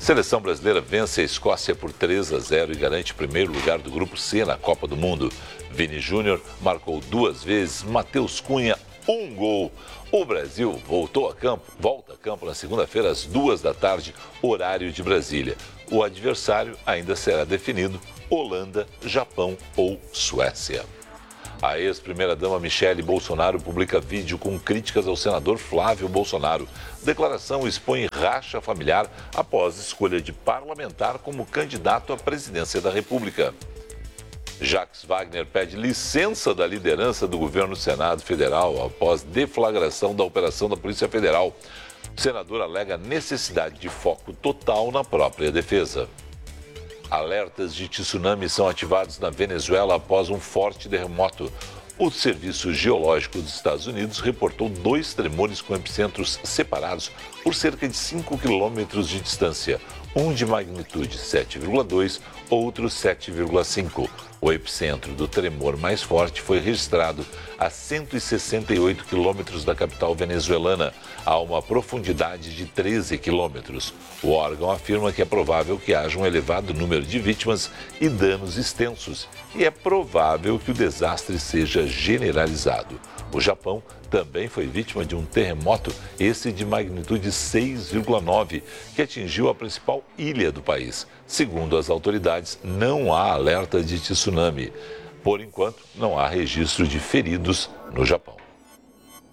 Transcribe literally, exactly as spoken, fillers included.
Seleção brasileira vence a Escócia por três a zero e garante o primeiro lugar do Grupo C na Copa do Mundo. Vini Júnior marcou duas vezes, Matheus Cunha um gol. O Brasil voltou a campo, volta a campo na segunda-feira às duas da tarde, horário de Brasília. O adversário ainda será definido: Holanda, Japão ou Suécia. A ex-primeira-dama Michele Bolsonaro publica vídeo com críticas ao senador Flávio Bolsonaro. Declaração expõe racha familiar após escolha de parlamentar como candidato à presidência da República. Jacques Wagner pede licença da liderança do governo do Senado Federal após deflagração da operação da Polícia Federal. O senador alega necessidade de foco total na própria defesa. Alertas de tsunami são ativados na Venezuela após um forte terremoto. O Serviço Geológico dos Estados Unidos reportou dois tremores com epicentros separados por cerca de cinco quilômetros de distância, um de magnitude sete vírgula dois, outro sete vírgula cinco. O epicentro do tremor mais forte foi registrado a cento e sessenta e oito quilômetros da capital venezuelana, a uma profundidade de treze quilômetros. O órgão afirma que é provável que haja um elevado número de vítimas e danos extensos, e é provável que o desastre seja generalizado. O Japão também foi vítima de um terremoto, esse de magnitude seis vírgula nove, que atingiu a principal ilha do país. Segundo as autoridades, não há alerta de tsunami. Por enquanto, não há registro de feridos no Japão.